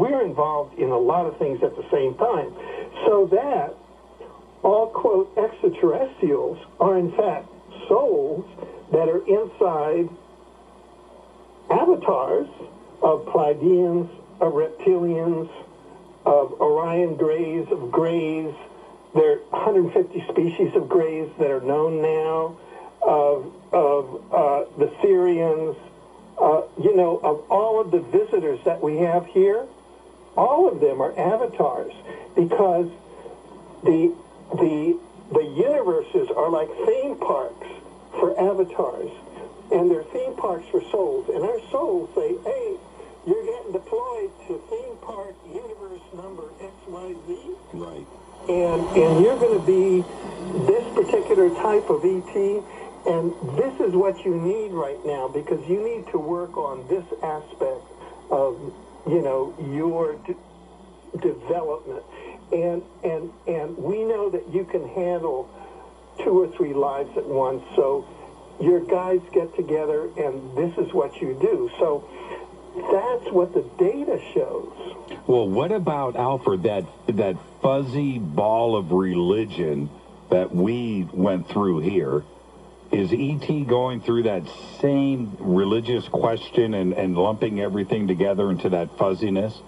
we're involved in a lot of things at the same time. So that all, quote, extraterrestrials are in fact souls that are inside avatars of Pleiadians, of reptilians, of Orion Greys, of Greys. There are 150 species of Greys that are known now, of the Syrians, of all of the visitors that we have here. All of them are avatars, because the universes are like theme parks for avatars, and they're theme parks for souls. And our souls say, hey, you're getting deployed to theme park universe number XYZ. Right. And you're going to be this particular type of ET, and this is what you need right now, because you need to work on this aspect of, your development. And we know that you can handle 2 or 3 lives at once, so your guys get together, and this is what you do. So that's what the data shows. Well, what about, Alfred, that fuzzy ball of religion that we went through here? Is E.T. going through that same religious question and lumping everything together into that fuzziness?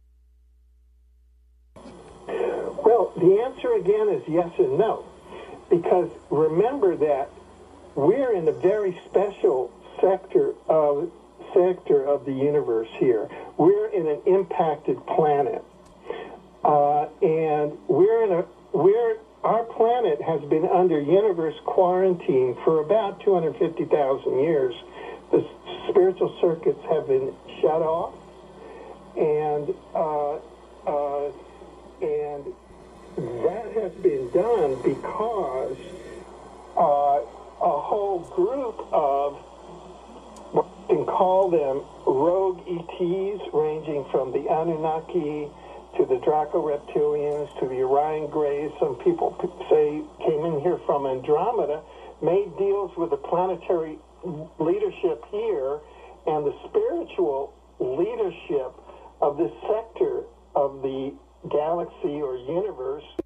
Well, the answer again is yes and no. Because remember that we're in a very special sector of the universe here. We're in an impacted planet. And our planet has been under universe quarantine for about 250,000 years. The spiritual circuits have been shut off, and that has been done because a whole group of, what you can call them, rogue ETs, ranging from the Anunnaki to the Draco Reptilians, to the Orion Greys, some people say came in here from Andromeda, made deals with the planetary leadership here and the spiritual leadership of this sector of the galaxy or universe.